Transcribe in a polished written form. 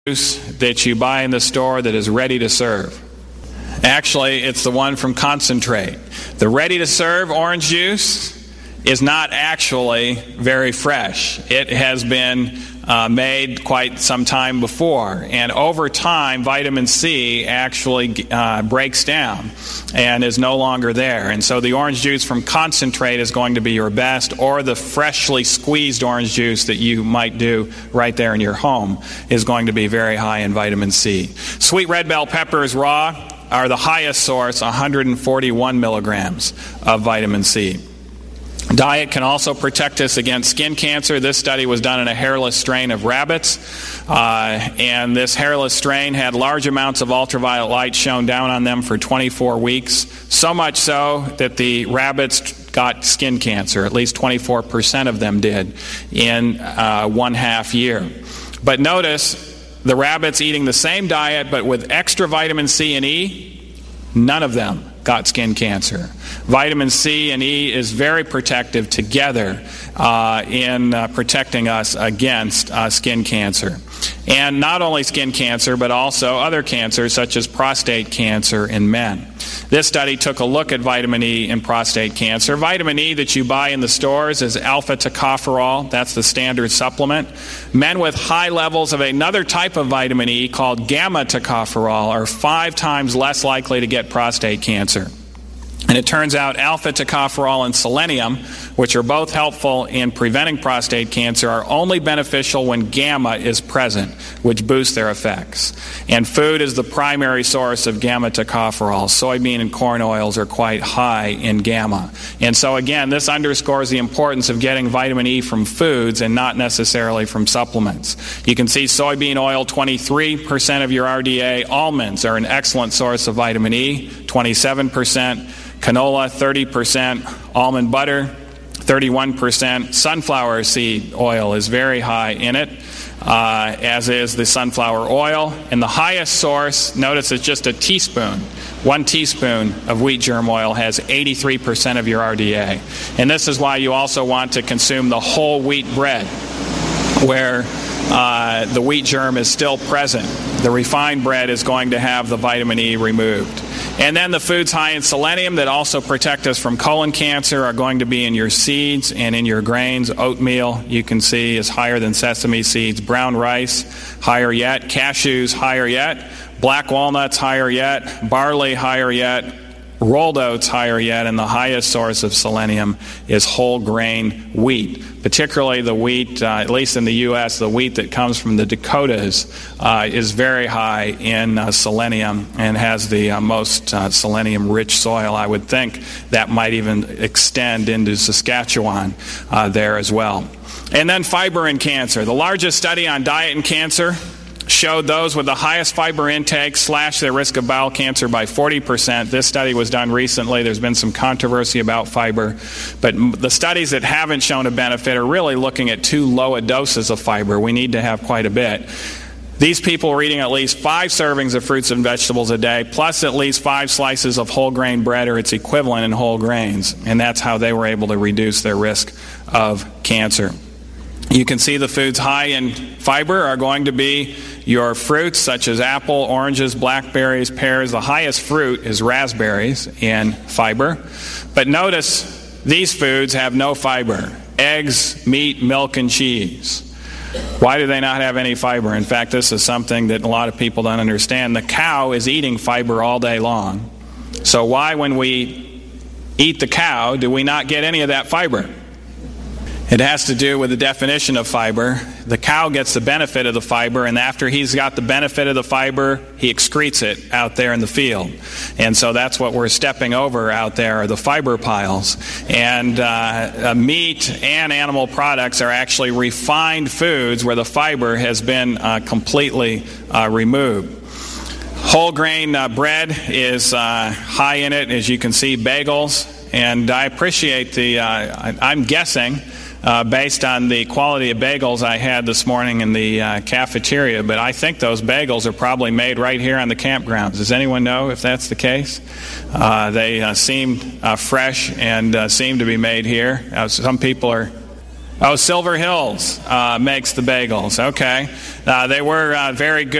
juice that you buy in the store that is ready to serve. Actually, it's the one from Concentrate. The ready-to-serve orange juice is not actually very fresh. It has been made quite some time before, and over time vitamin C actually breaks down and is no longer there, and so the orange juice from Concentrate is going to be your best, or the freshly squeezed orange juice that you might do right there in your home is going to be very high in vitamin C. Sweet red bell peppers raw are the highest source, 141 milligrams of vitamin C. Diet can also protect us against skin cancer. This study was done in a hairless strain of rabbits, and this hairless strain had large amounts of ultraviolet light shone down on them for 24 weeks, so much so that the rabbits got skin cancer. At least 24% of them did in 1.5 years. But notice, the rabbits eating the same diet but with extra vitamin C and E, none of them got skin cancer. Vitamin C and E is very protective together in protecting us against skin cancer. And not only skin cancer, but also other cancers such as prostate cancer in men. This study took a look at vitamin E in prostate cancer. Vitamin E that you buy in the stores is alpha tocopherol. That's the standard supplement. Men with high levels of another type of vitamin E called gamma tocopherol are 5 times less likely to get prostate cancer. And it turns out alpha tocopherol and selenium, which are both helpful in preventing prostate cancer, are only beneficial when gamma is present, which boosts their effects. And food is the primary source of gamma tocopherol. Soybean and corn oils are quite high in gamma. And so again, this underscores the importance of getting vitamin E from foods and not necessarily from supplements. You can see soybean oil, 23% of your RDA. Almonds are an excellent source of vitamin E, 27%. Canola, 30%. Almond butter, 31%. Sunflower seed oil is very high in it, as is the sunflower oil. And the highest source, notice it's just a teaspoon. 1 teaspoon of wheat germ oil has 83% of your RDA. And this is why you also want to consume the whole wheat bread, where the wheat germ is still present. The refined bread is going to have the vitamin E removed. And then the foods high in selenium that also protect us from colon cancer are going to be in your seeds and in your grains. Oatmeal, you can see, is higher than sesame seeds. Brown rice, higher yet. Cashews, higher yet. Black walnuts, higher yet. Barley, higher yet. Rolled oats, higher yet. And the highest source of selenium is whole grain wheat. Particularly the wheat, at least in the U.S., the wheat that comes from the Dakotas is very high in selenium and has the most selenium-rich soil. I would think that might even extend into Saskatchewan there as well. And then fiber in cancer. The largest study on diet and cancer showed those with the highest fiber intake slash their risk of bowel cancer by 40%. This study was done recently. There's been some controversy about fiber. But the studies that haven't shown a benefit are really looking at too low a doses of fiber. We need to have quite a bit. These people were eating at least 5 servings of fruits and vegetables a day, plus at least 5 slices of whole grain bread or its equivalent in whole grains. And that's how they were able to reduce their risk of cancer. You can see the foods high in fiber are going to be your fruits such as apple, oranges, blackberries, pears. The highest fruit is raspberries in fiber. But notice these foods have no fiber. Eggs, meat, milk, and cheese. Why do they not have any fiber? In fact, this is something that a lot of people don't understand. The cow is eating fiber all day long. So why, when we eat the cow, do we not get any of that fiber? It has to do with the definition of fiber. The cow gets the benefit of the fiber, and after he's got the benefit of the fiber, he excretes it out there in the field. And so that's what we're stepping over out there, are the fiber piles. And meat and animal products are actually refined foods where the fiber has been completely removed. Whole grain bread is high in it, as you can see, bagels. And I appreciate I'm guessing, based on the quality of bagels I had this morning in the cafeteria, but I think those bagels are probably made right here on the campgrounds. Does anyone know if that's the case? They seem fresh and seem to be made here. Some people are Oh, Silver Hills makes the bagels. Okay. They were very good.